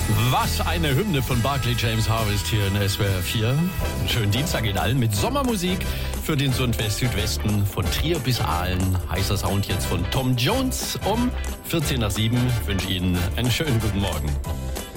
Was eine Hymne von Barclay James Harvest hier in SWR 4. Einen schönen Dienstag in allen mit Sommermusik für den Südwesten von Trier bis Aalen. Heißer Sound jetzt von Tom Jones um 14 nach 7. Ich wünsche Ihnen einen schönen guten Morgen.